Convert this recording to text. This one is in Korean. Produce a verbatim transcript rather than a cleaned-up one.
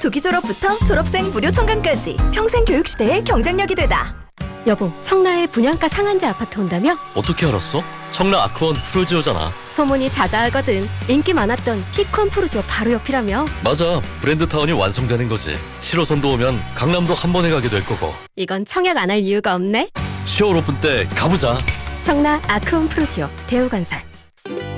조기 졸업부터 졸업생 무료 청강까지 평생 교육 시대의 경쟁력이 되다. 여보, 청라에 분양가 상한제 아파트 온다며? 어떻게 알았어? 청라 아크원 프루지오잖아. 소문이 자자하거든. 인기 많았던 키콘 프루지오 바로 옆이라며? 맞아, 브랜드타운이 완성되는 거지. 칠 호선도 오면 강남도 한 번에 가게 될 거고. 이건 청약 안 할 이유가 없네. 시월 오픈 때 가보자. 청라 아크온 프루지오 대우건설.